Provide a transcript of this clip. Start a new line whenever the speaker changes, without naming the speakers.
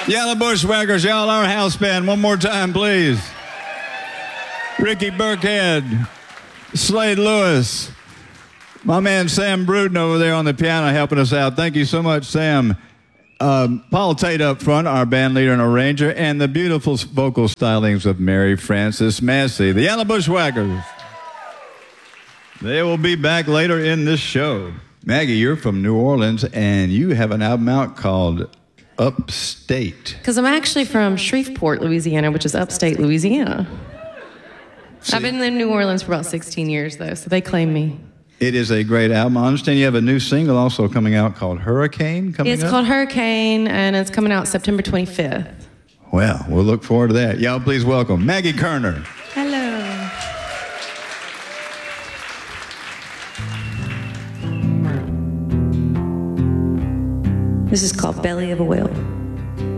Yeah, the Bushwhackers, y'all, our house band. One more time, please. Ricky Burkhead, Slade Lewis, my man Sam Bruton over there on the piano helping us out. Thank you so much, Sam. Paul Tate up front, our band leader and arranger, and the beautiful vocal stylings of Mary Frances Massey, the Yellow Bushwhackers. They will be back later in this show. Maggie, you're from New Orleans, and you have an album out called Upstate.
Because I'm actually from Shreveport, Louisiana, which is upstate Louisiana.
See?
I've been in New Orleans for about 16 years, though, so they claim me.
It is a great album. I understand you have a new single also coming out called Hurricane
It's called Hurricane, and it's coming out September 25th.
Well, we'll look forward to that. Y'all please welcome Maggie Kerner.
Hello. This is called Belly of a Whale.